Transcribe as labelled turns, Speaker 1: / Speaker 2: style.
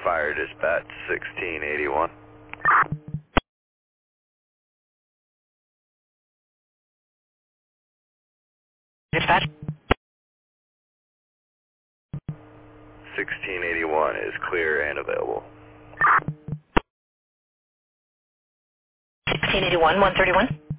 Speaker 1: Fire dispatch 1681.
Speaker 2: Dispatch.
Speaker 1: 1681 is clear and available.
Speaker 2: 1681, 131.